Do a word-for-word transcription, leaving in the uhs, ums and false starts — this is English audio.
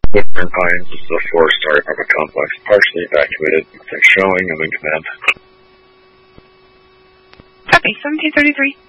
Western Pines, this is a four-star apartment complex, partially evacuated. Thanks showing, I'm in command. Copy, seventeen thirty-three.